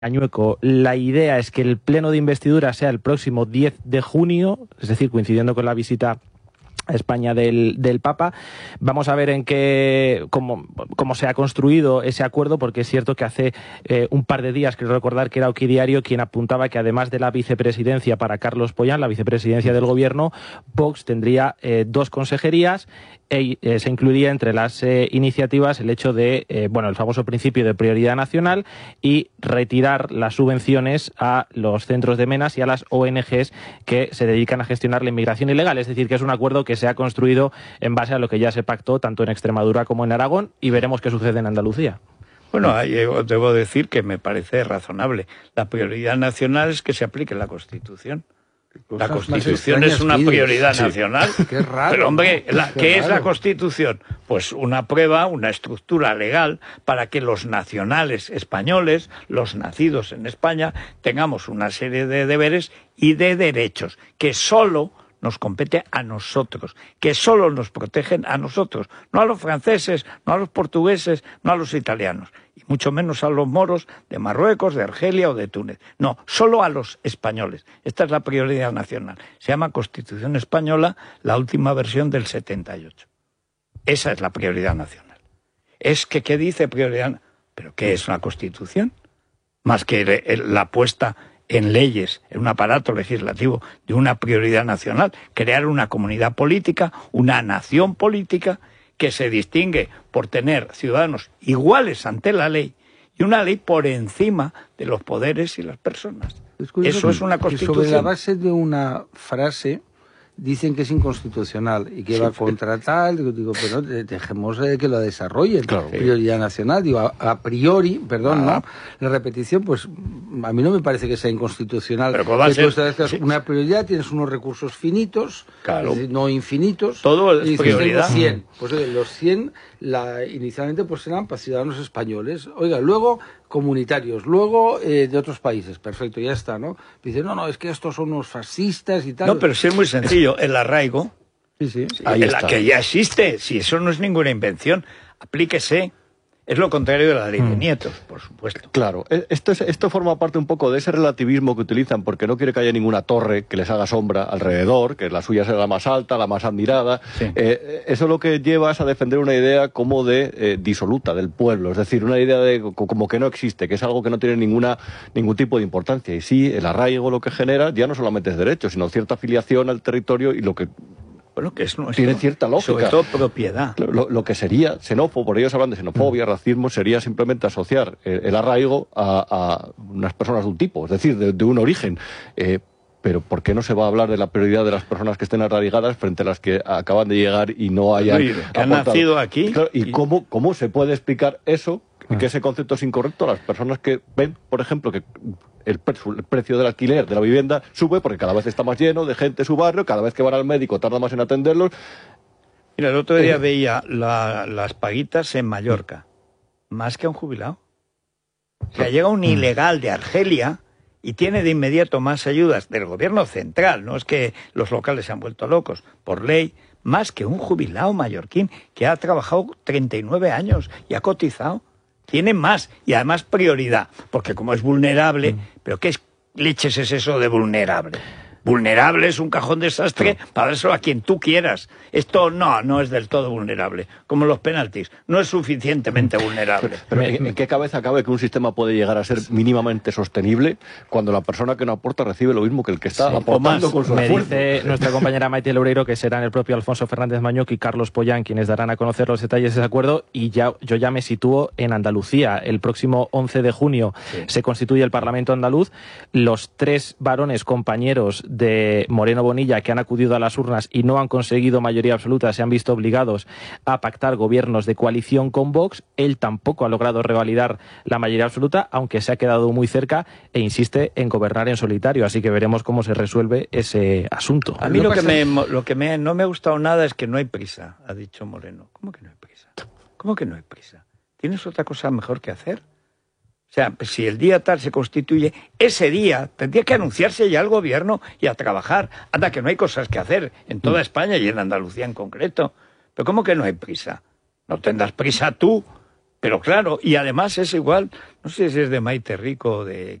Añueco. La idea es que el pleno de investidura sea el próximo 10 de junio, es decir, coincidiendo con la visita a España del Papa. Vamos a ver cómo se ha construido ese acuerdo, porque es cierto que hace un par de días, creo recordar que era Oquidiario quien apuntaba que además de la vicepresidencia para Carlos Pollán, la vicepresidencia del gobierno, Vox tendría 2 consejerías. Se incluiría entre las iniciativas el hecho de, el famoso principio de prioridad nacional y retirar las subvenciones a los centros de menas y a las ONGs que se dedican a gestionar la inmigración ilegal. Es decir, que es un acuerdo que se ha construido en base a lo que ya se pactó tanto en Extremadura como en Aragón, y veremos qué sucede en Andalucía. Bueno, yo debo decir que me parece razonable. La prioridad nacional es que se aplique la Constitución. La Constitución es una prioridad nacional. Qué raro. Pero, hombre, ¿qué es la Constitución? Pues una prueba, una estructura legal para que los nacionales españoles, los nacidos en España, tengamos una serie de deberes y de derechos que solo nos compete a nosotros, que solo nos protegen a nosotros, no a los franceses, no a los portugueses, no a los italianos, y mucho menos a los moros de Marruecos, de Argelia o de Túnez. No, solo a los españoles. Esta es la prioridad nacional. Se llama Constitución Española, la última versión del 78. Esa es la prioridad nacional. ¿Qué dice prioridad? ¿Pero qué es una Constitución? Más que la puesta en leyes, en un aparato legislativo de una prioridad nacional, crear una comunidad política, una nación política que se distingue por tener ciudadanos iguales ante la ley y una ley por encima de los poderes y las personas. Eso es una Constitución. Sobre la base de una frase dicen que es inconstitucional y que va contra tal, digo, pero dejemos que lo desarrollen. Claro, prioridad nacional, digo, a priori, perdón, ¿no? La repetición, pues a mí no me parece que sea inconstitucional. Pero va a ser, una prioridad, tienes unos recursos finitos, claro, no infinitos. Todo es prioridad. Tengo 100. Pues oye, los 100 inicialmente pues eran para ciudadanos españoles. Oiga, luego comunitarios, luego de otros países. Perfecto, ya está, ¿no? Dice, no, es que estos son unos fascistas y tal. No, pero sí es muy sencillo. El arraigo, sí. Que ya existe. Si eso no es ninguna invención, aplíquese. Es lo contrario de la ley de nietos, por supuesto. Claro, esto forma parte un poco de ese relativismo que utilizan porque no quiere que haya ninguna torre que les haga sombra alrededor, que la suya sea la más alta, la más admirada. Sí. Eso lo que lleva es a defender una idea como de disoluta del pueblo, es decir, una idea de como que no existe, que es algo que no tiene ningún tipo de importancia. Y sí, el arraigo lo que genera ya no solamente es derecho, sino cierta afiliación al territorio y lo que... Bueno, que es nuestro. Tiene cierta lógica. Sobre todo propiedad. Lo que sería xenófobo, por ellos hablan de xenofobia, racismo, sería simplemente asociar el arraigo a unas personas de un tipo, es decir, de un origen. Pero ¿por qué no se va a hablar de la prioridad de las personas que estén arraigadas frente a las que acaban de llegar y no hayan que han nacido aquí? Claro, ¿y cómo se puede explicar eso? Que ese concepto es incorrecto a las personas que ven, por ejemplo, que el precio del alquiler de la vivienda sube porque cada vez está más lleno de gente en su barrio, cada vez que van al médico tarda más en atenderlos. Mira, el otro día veía las paguitas en Mallorca, más que a un jubilado. O sea, llega un ilegal de Argelia y tiene de inmediato más ayudas del gobierno central, no es que los locales se han vuelto locos, por ley, más que un jubilado mallorquín que ha trabajado 39 años y ha cotizado. Tiene más y además prioridad, porque como es vulnerable, ¿pero qué leches es eso de vulnerable? Vulnerable es un cajón desastre para dárselo a quien tú quieras. Esto no es del todo vulnerable. Como los penaltis, no es suficientemente vulnerable. Pero ¿en qué cabeza cabe que un sistema puede llegar a ser mínimamente sostenible cuando la persona que no aporta recibe lo mismo que el que está aportando con su esfuerzo? Me dice nuestra compañera Maite Loureiro que serán el propio Alfonso Fernández Mañoc y Carlos Pollán quienes darán a conocer los detalles de ese acuerdo, y yo ya me sitúo en Andalucía. El próximo 11 de junio se constituye el Parlamento andaluz. Los 3 varones compañeros de Moreno Bonilla que han acudido a las urnas y no han conseguido mayoría absoluta se han visto obligados a pactar gobiernos de coalición con Vox. Él tampoco ha logrado revalidar la mayoría absoluta, aunque se ha quedado muy cerca e insiste en gobernar en solitario. Así que veremos cómo se resuelve ese asunto. A mí lo que no me ha gustado nada es que no hay prisa, ha dicho Moreno. ¿Cómo que no hay prisa? ¿Cómo que no hay prisa? ¿Tienes otra cosa mejor que hacer? O sea, si el día tal se constituye, ese día tendría que anunciarse ya el gobierno y a trabajar. Anda, que no hay cosas que hacer en toda España y en Andalucía en concreto. Pero ¿cómo que no hay prisa? No tendrás prisa tú Pero claro, y además es igual, no sé si es de Maite Rico o de